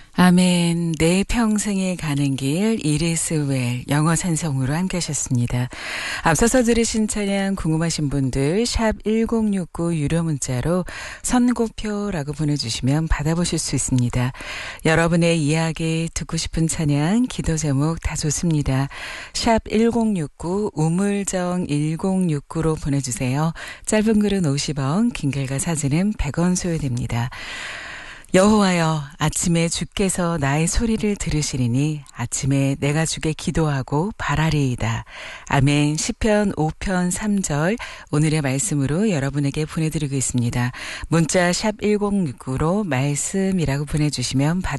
아멘. 내 평생에 가는 길 이리스웰 영어 찬송으로 함께 하셨습니다. 앞서서 들으신 찬양 궁금하신 분들 샵 1069 유료 문자로 선고표라고 보내주시면 받아보실 수 있습니다. 여러분의 이야기 듣고 싶은 찬양 기도 제목 다 좋습니다. 샵 1069 우물정 1069로 보내주세요. 짧은 글은 50원, 긴 글과 사진은 100원 소요됩니다. 여호와여, 아침에 주께서 나의 소리를 들으시리니 아침에 내가 주께 기도하고 바라리이다. 아멘. 시편 5편 3절 오늘의 말씀으로 여러분에게 보내드리고 있습니다. 문자 샵 1069로 말씀이라고 보내주시면